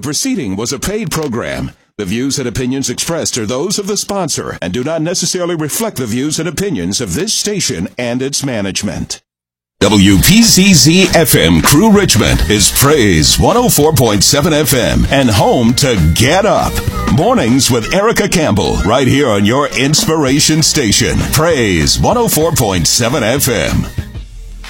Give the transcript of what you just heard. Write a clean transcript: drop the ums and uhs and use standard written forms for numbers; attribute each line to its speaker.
Speaker 1: The proceeding was a paid program. The views and opinions expressed are those of the sponsor and do not necessarily reflect the views and opinions of this station and its management. WPCZ FM Crew Richmond is Praise 104.7 FM and home to Get Up. Mornings with Erica Campbell right here on your inspiration station. Praise 104.7 FM.